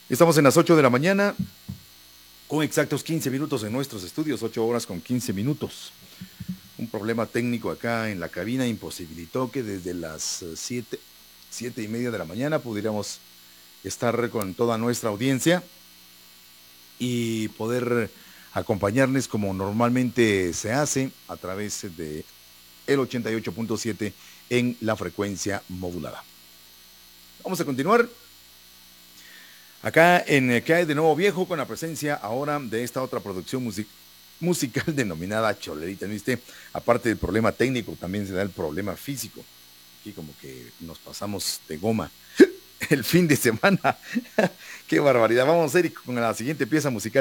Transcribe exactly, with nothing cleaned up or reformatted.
Estamos en las ocho de la mañana, con exactos quince minutos en nuestros estudios, ocho horas con quince minutos. Un problema técnico acá en la cabina imposibilitó que desde las siete, siete y media de la mañana pudiéramos estar con toda nuestra audiencia y poder acompañarles como normalmente se hace a través de el ochenta y ocho punto siete en la frecuencia modulada. Vamos a continuar acá en ¿Qué hay de nuevo viejo? Con la presencia ahora de esta otra producción music musical denominada Cholerita, ¿viste? Aparte del problema técnico, también se da el problema físico. Aquí como que nos pasamos de goma el fin de semana. ¡Qué barbaridad! Vamos, Eric, con la siguiente pieza musical.